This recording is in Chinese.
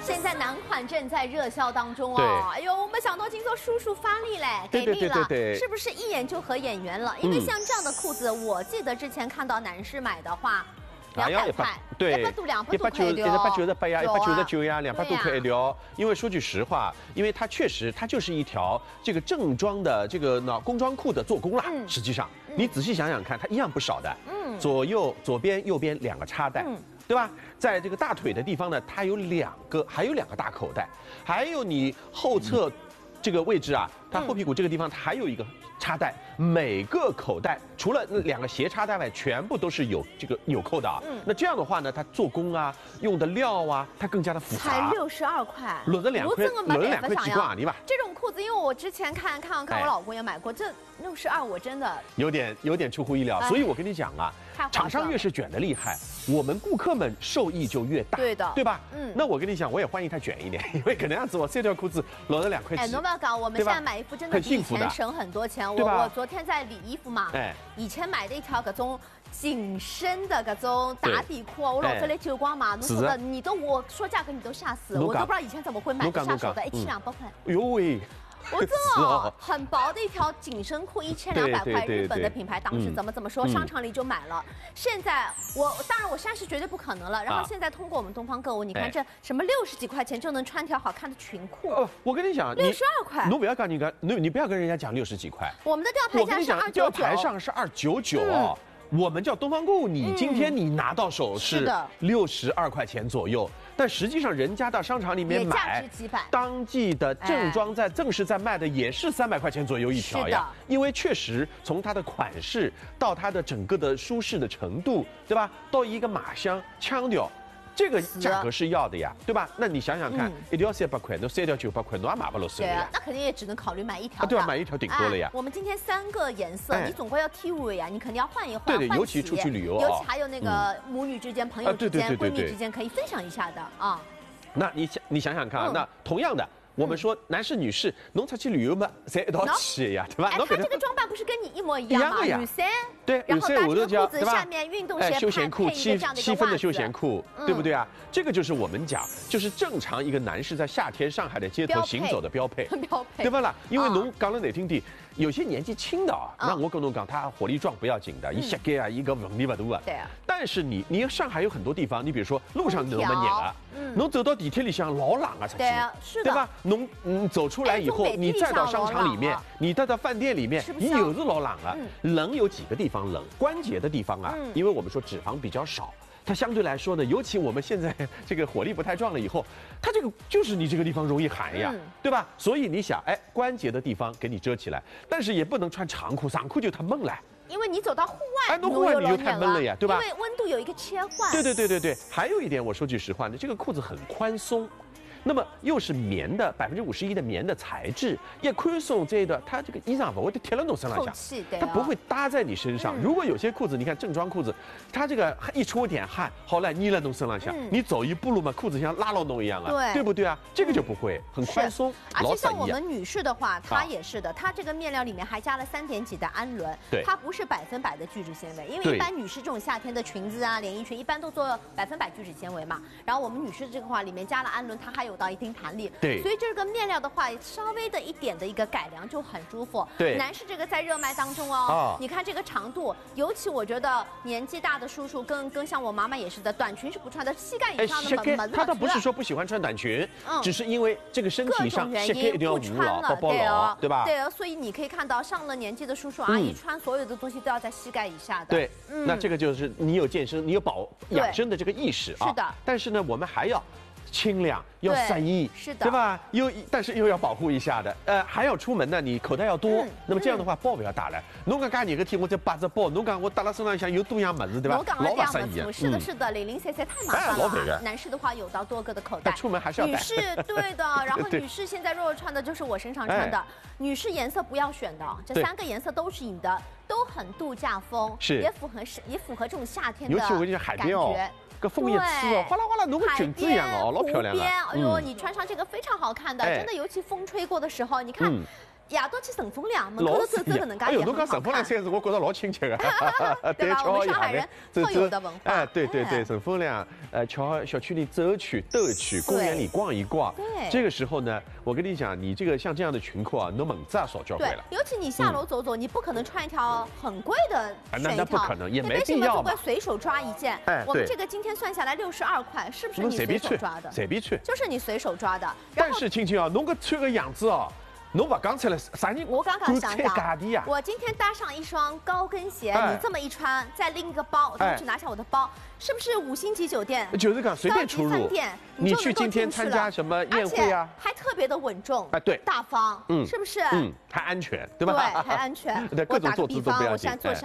现在男款正在热销当中哦。哎呦，我们小多金说叔叔发力嘞，给力了，是不是一眼就合眼缘了？因为像这样的裤子，我记得之前看到男士买的话。200块， 对 ，200度200度可以 198呀，199呀，200度可以聊。因为说句实话，因为它确实它就是一条这个正装的这个工装裤的做工啦。实际上，你仔细想想看，它一样不少的。左边右边2个插带，对吧？在这个大腿的地方呢，它有还有2个大口袋，还有你后侧这个位置啊，它后屁股这个地方它还有一个插带，每个口袋除了2个斜插带外，全部都是有这个纽扣的啊。那这样的话呢，它做工啊，用的料啊，它更加的复杂。 才62块， 落了2块几块你吧？ 这种裤子，因为我之前看我老公也买过，这62我真的有点出乎意料。所以我跟你讲啊，厂商越是卷得厉害，我们顾客们受益就越大，对吧？那我跟你讲，我也欢迎他卷一点，因为可能样子我这条裤子落了2块几。 哎，侬不要搞，我们现在买衣服真的比以前省很多钱。我昨天在理衣服嘛，以前买的一条各种紧身的各种打底裤，我老早来九光嘛，你都我说价格你都吓死，我都不知道以前怎么会买得下手的，1200块。 哎呦喂！ 我真的很薄的一条紧身裤，1200块，日本的品牌，当时怎么说，商场里就买了。现在当然我现在是绝对不可能了。然后现在通过我们东方购物，你看这什么60几块钱就能穿条好看的裙裤。 我跟你讲 ，62块， 你不要你不要跟人家讲60几块。 我们的吊牌价是299， 吊牌上是299哦。我们叫东方购物，你今天你拿到手是62块钱左右，但实际上人家到商场里面买，当季的正装正式在卖的也是300块钱左右一条呀。因为确实从它的款式到它的整个的舒适的程度，对吧？到一个马箱腔调。这个价格是要的呀，对吧？那你想想看，一条300块，那3条900块，侬也买不落手呀。 那肯定也只能考虑买一条。 对啊，买一条顶多了呀。 我们今天3个颜色，你总归要替换呀，你肯定要换一换。 对，尤其出去旅游， 尤其还有那个母女之间、朋友之间、闺蜜之间可以分享一下的啊。那你想想看，那同样的。我们说男士女士，侬出去旅游嘛，侪一道去呀，对吧？ 哎，他这个装扮不是跟你一模一样吗？雨伞， 对， 然后搭这个裤子下面运动鞋、 休闲裤，7分的休闲裤，对不对啊？这个就是我们讲，就是正常一个男士在夏天上海的街头行走的标配，对吧啦？因为侬讲了哪听的，有些年纪轻的啊，那我跟侬讲，他火力壮不要紧的，一膝盖啊，一个问题不大啊。 对啊。 但是你上海有很多地方，你比如说路上那么热啊，侬走到地铁里向老冷啊，出去，对吧？侬走出来以后，你再到商场里面，你再到饭店里面，你有是老冷啊。冷有几个地方冷，关节的地方啊，因为我们说脂肪比较少，它相对来说呢，尤其我们现在这个火力不太壮了以后，它这个就是你这个地方容易寒呀，对吧？所以你想，哎，关节的地方给你遮起来，但是也不能穿长裤就太闷了。 因为你走到户外， 户外你就太闷了呀，对吧？ 因为温度有一个切换。 对。还有一点，我说句实话呢，这个裤子很宽松。那么又是棉的51%的棉的材质，也宽松这的，它这个衣裳不会贴了侬身上下，它不会搭在你身上。如果有些裤子，你看正装裤子，它这个一出点汗，好了腻了侬身上下，你走一步路嘛，裤子像拉牢侬一样啊，对不对啊？这个就不会，很宽松。 而且像我们女士的话，它也是的，它这个面料里面还加了3点几的氨纶，它不是100%的聚酯纤维，因为一般女士这种夏天的裙子啊、连衣裙一般都做100%聚酯纤维嘛，然后我们女士这个话里面加了氨纶，它还有到一定弹力，所以这个面料的话，稍微的一点的一个改良就很舒服。男士这个在热卖当中哦，你看这个长度，尤其我觉得年纪大的叔叔跟像我妈妈也是的，短裙是不穿的，膝盖以上的门他倒不是说不喜欢穿短裙，只是因为这个身体上膝盖一定要捂牢、包牢，对吧？ 对，所以你可以看到上了年纪的叔叔阿姨穿所有的东西都要在膝盖以下的。 对，那这个就是你有健身、你有养生的这个意识啊。 是的， 但是呢，我们还要清凉，要散逸， 是的， 对吧？但是又要保护一下的，还要出门呢，你口袋要多，那么这样的话包不要大了。侬讲加热个天，我再把这包，侬讲我搭到身上想有多样么子，对吧？ 老不散逸。是的，零散太麻烦了。男士的话有到多个的口袋， 出门还是要带。 女士对的，然后女士现在若穿的就是我身上穿的，女士颜色不要选的，这3个颜色都是你的，都很度假风，也符合这种夏天的感觉。 尤其我跟你讲海边哦。个枫叶刺哦，哗啦哗啦，弄个裙子一样哦，老漂亮了。 哎呦，你穿上这个非常好看的，真的，尤其风吹过的时候，你看。 夜到去乘风凉，门口头走走搿能介。 哎呦，侬讲乘风凉三个字，我觉得老亲切的， 对吧？我们上海人特有的文化。 哎，对，乘风凉，桥小区里走一圈、兜一圈，公园里逛一逛。 对， 这个时候呢，我跟你讲，你这个像这样的裙裤啊，侬门子啊少交关了。 尤其你下楼走走，你不可能穿一条很贵的选一那不可能，也没必要嘛。 随手抓一件，我们这个今天算下来62块，是不是你随手抓的？ 随便穿， 就是你随手抓的。 但是青青啊，侬个穿个样子哦。侬不讲出来啥人？ 我刚刚想讲， 我今天搭上一双高跟鞋，你这么一穿，再拎一个包，我去拿下我的包，是不是5星级酒店？ 就是讲随便出入。你去今天参加什么宴会啊？ 还特别的稳重， 对， 大方，是不是？ 还安全，对吧？ 对，还安全。 各种坐姿都不要紧。